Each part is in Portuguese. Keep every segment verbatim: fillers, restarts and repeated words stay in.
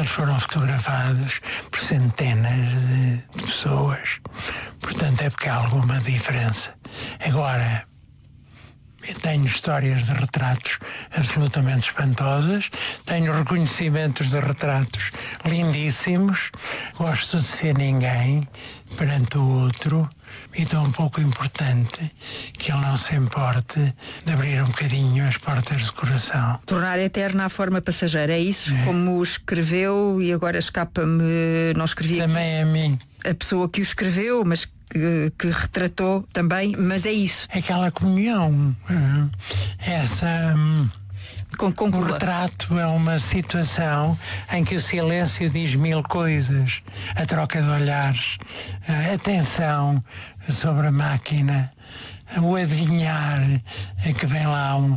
eles foram fotografados por centenas de pessoas. Portanto, é porque há alguma diferença. Agora, eu tenho histórias de retratos absolutamente espantosas, tenho reconhecimentos de retratos lindíssimos, gosto de ser ninguém perante o outro, e tão pouco importante que ele não se importe de abrir um bocadinho as portas do coração. Tornar eterna a forma passageira, é isso? É. Como escreveu, e agora escapa-me, não escrevi Também é a mim. a pessoa que o escreveu, mas que, que retratou também, mas é isso. Aquela comunhão, essa... Com, com o retrato é uma situação em que o silêncio diz mil coisas. A troca de olhares, a atenção sobre a máquina, o adivinhar que vem lá um,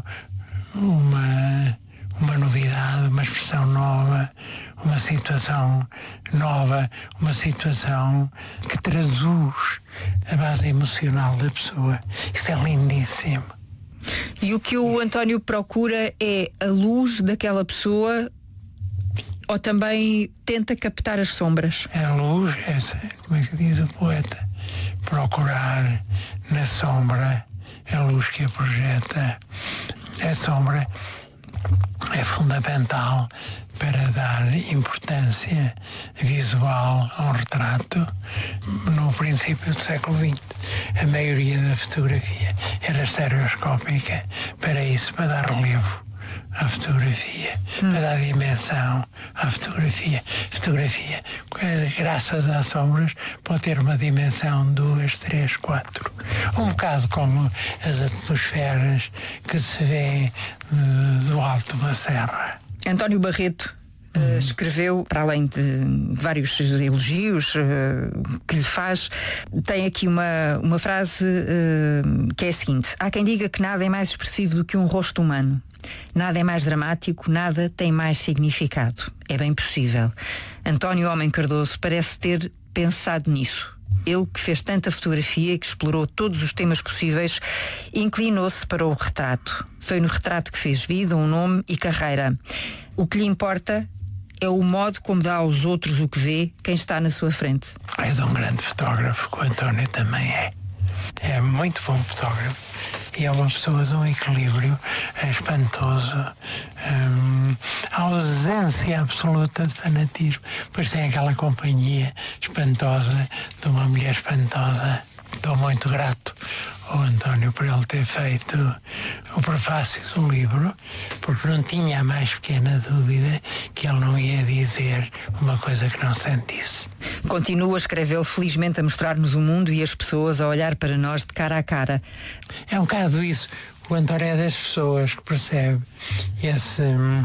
uma, uma novidade, uma expressão nova, uma situação nova, uma situação que traduz a base emocional da pessoa. Isso é lindíssimo. E o que o António procura é a luz daquela pessoa, ou também tenta captar as sombras? A luz, essa, como é que diz o poeta? Procurar na sombra a luz que a projeta. A sombra é fundamental para dar importância visual a um retrato. No princípio do século vinte, a maioria da fotografia era estereoscópica para isso, para dar relevo à fotografia, hum. para dar dimensão à fotografia. Fotografia, graças às sombras, pode ter uma dimensão duas, três, quatro. Um bocado como as atmosferas que se vê uh, do alto de uma serra. António Barreto uh, escreveu, para além de, de vários elogios uh, que lhe faz, tem aqui uma, uma frase uh, que é a seguinte: há quem diga que nada é mais expressivo do que um rosto humano. Nada é mais dramático, nada tem mais significado. É bem possível. António Homem Cardoso parece ter pensado nisso. Ele, que fez tanta fotografia, que explorou todos os temas possíveis, inclinou-se para o retrato. Foi no retrato que fez vida, um nome e carreira. O que lhe importa é o modo como dá aos outros o que vê quem está na sua frente. É de um grande fotógrafo, que o António também é. É muito bom fotógrafo. E é uma pessoa de um equilíbrio espantoso, hum, a ausência absoluta de fanatismo. Pois tem aquela companhia espantosa de uma mulher espantosa. Estou muito grato ao António por ele ter feito o prefácio do livro, porque não tinha a mais pequena dúvida que ele não ia dizer uma coisa que não sentisse. Continua a escrevê-lo, felizmente, a mostrar-nos o mundo e as pessoas a olhar para nós de cara a cara. É um bocado isso. O António é das pessoas que percebe esse...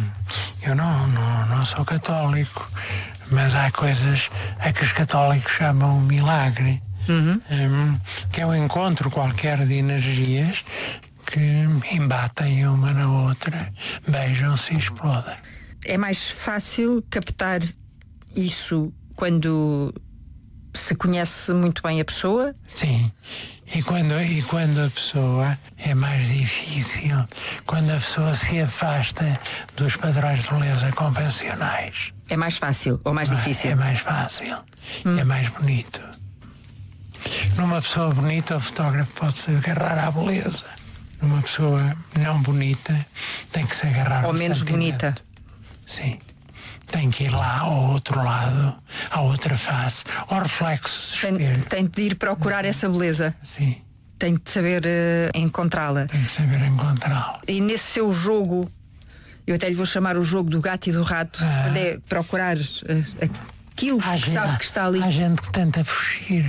Eu não, não, não sou católico, mas há coisas a que os católicos chamam um milagre. Uhum. Um, que é um encontro qualquer de energias que embatem uma na outra, beijam-se e explodem. É mais fácil captar isso quando se conhece muito bem a pessoa? Sim, e quando, e quando a pessoa é mais difícil, quando a pessoa se afasta dos padrões de beleza convencionais. É mais fácil ou mais difícil? É mais fácil, hum. é mais bonito. Numa pessoa bonita, o fotógrafo pode-se agarrar à beleza. Numa pessoa não bonita, tem que se agarrar ao Ou menos bonita. Sim. Tem que ir lá ao outro lado, à outra face, ao reflexo do espelho. Tem, tem de ir procurar essa beleza. Sim. Tem de saber uh, encontrá-la. Tem que saber encontrá-la. E nesse seu jogo, eu até lhe vou chamar o jogo do gato e do rato, ah. quando é procurar... Uh, aquilo que gente, sabe que está ali. Há gente que tenta fugir.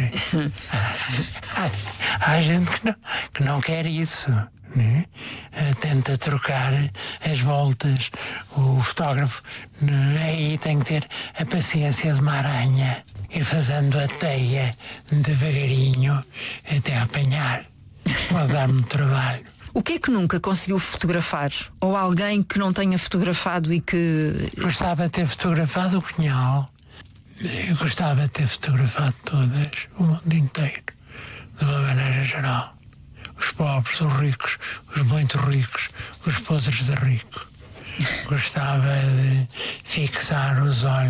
há, há gente que não, que não quer isso, né? Tenta trocar as voltas. O fotógrafo, né? Aí tem que ter a paciência de uma aranha, ir fazendo a teia devagarinho até apanhar. Pode dar muito trabalho. O que é que nunca conseguiu fotografar? Ou alguém que não tenha fotografado e que... Gostava de ter fotografado o Cunhal. Eu gostava de ter fotografado todas, o mundo inteiro, de uma maneira geral. Os pobres, os ricos, os muito ricos, os podres de rico. Gostava de fixar os olhos